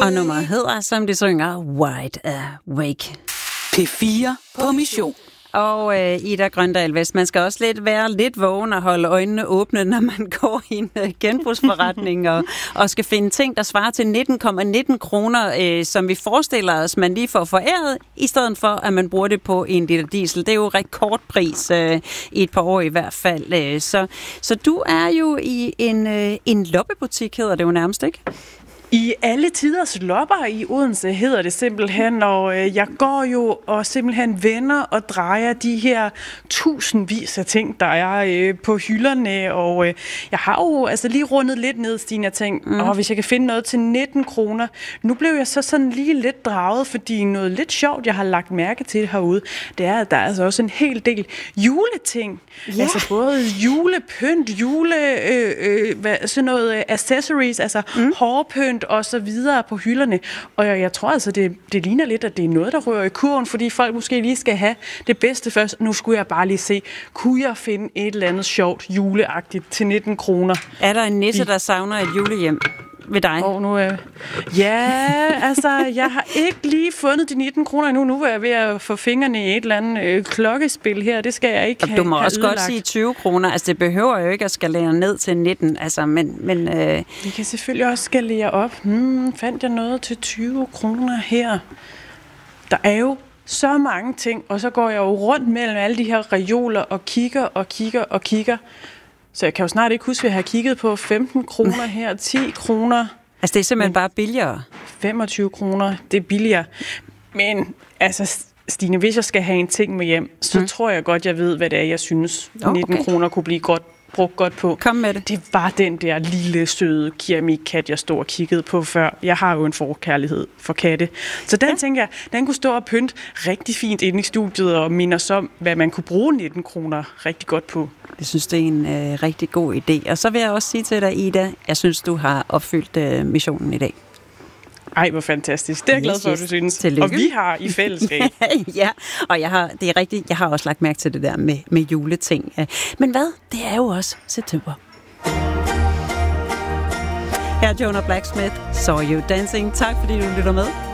Og nummeret hedder, som de synger, Wide Awake. P4 på mission. Og Ida Grøndal Vest, man skal også være lidt vågen og holde øjnene åbne, når man går i en genbrugsforretning og skal finde ting, der svarer til 19,19 kroner, som vi forestiller os, man lige får foræret, i stedet for, at man bruger det på en liter diesel. Det er jo rekordpris i et par år i hvert fald. Så du er jo i en loppebutik, hedder det jo nærmest, ikke? I alle tiders lopper i Odense hedder det simpelthen, og jeg går jo og simpelthen vender og drejer de her tusindvis af ting, der er på hylderne, og jeg har jo altså lige rundet lidt ned, Stine, og tænkt, hvis jeg kan finde noget til 19 kroner. Nu blev jeg så sådan lige lidt draget, fordi noget lidt sjovt, jeg har lagt mærke til herude, det er, at der er altså også en hel del juleting. Ja. Altså både julepynt, sådan noget accessories, altså hårpynt, og så videre på hylderne. Og jeg tror altså, det ligner lidt, at det er noget, der rører i kurven, fordi folk måske lige skal have det bedste først. Nu skulle jeg bare lige se, kunne jeg finde et eller andet sjovt juleagtigt til 19 kroner? Er der en nisse, der savner et julehjem ved dig? Jeg har ikke lige fundet de 19 kroner endnu. Nu er jeg ved at få fingrene i et eller andet klokkespil her. Det skal jeg ikke have. Du må også godt sige 20 kroner. Altså, det behøver jo ikke at skalere ned til 19. Altså, men vi kan selvfølgelig også skalere op. Fandt jeg noget til 20 kroner her? Der er jo så mange ting, og så går jeg jo rundt mellem alle de her reoler og kigger. Så jeg kan jo snart ikke huske, at jeg har kigget på 15 kroner her, 10 kroner. Altså, det er simpelthen bare billigere. 25 kroner, det er billigere. Men altså, Stine, hvis jeg skal have en ting med hjem, så tror jeg godt, jeg ved, hvad det er, jeg synes. 19 kroner kunne blive brugt godt på. Kom med det. Det var den der lille, søde keramikkat, jeg stod og kiggede på før. Jeg har jo en forkærlighed for katte. Så den tænker jeg, den kunne stå og pynte rigtig fint inde i studiet og minde os om, hvad man kunne bruge 19 kroner rigtig godt på. Jeg synes, det er en rigtig god idé. Og så vil jeg også sige til dig, Ida, jeg synes, du har opfyldt missionen i dag. Ej, hvor fantastisk. Det er jeg glad for, at du synes. Tillykke. Og vi har i fællesskab. Ja, og det er rigtigt. Jeg har også lagt mærke til det der med juleting. Men hvad? Det er jo også september. Her er Jonah Blacksmith, Saw You Dancing. Tak fordi du lytter med.